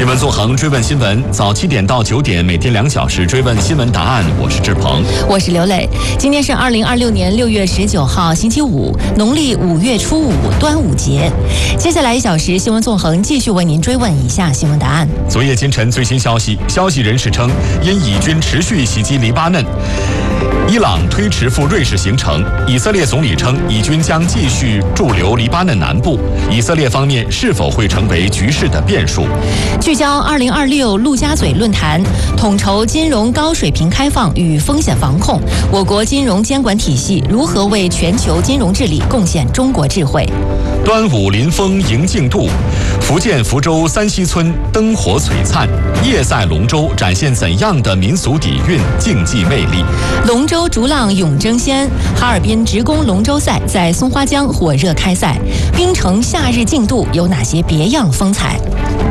新闻纵横追问新闻，早7点到9点，每天2小时追问新闻答案。我是志鹏， 我是刘磊。今天是2026年6月19号，星期五，农历5月初5，端午节。接下来1小时，新闻纵横继续为您追问以下新闻答案。 昨夜今晨最新消息，人士称，因以军持续袭击黎巴嫩，伊朗推迟赴瑞士行程。以色列总理称，以军将继续驻留黎巴嫩南部。以色列方面是否会成为局势的变数？ 聚焦2026陆家嘴论坛，统筹金融高水平开放与风险防控，我国金融监管体系如何为全球金融治理贡献中国智慧？ 端午临风迎竞渡，福建福州三溪村灯火璀璨，夜赛龙舟展现怎样的民俗底蕴、竞技魅力？ 龙舟逐浪永争先，哈尔滨职工龙舟赛在松花江火热开赛，冰城夏日竞渡有哪些别样风采？